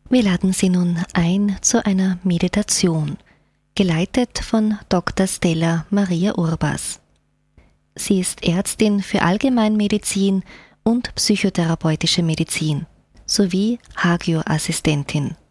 Wir laden Sie nun ein zu einer Meditation, geleitet von Dr. Stella Maria Urbas. Sie ist Ärztin für Allgemeinmedizin und psychotherapeutische Medizin sowie Hagio-Assistentin.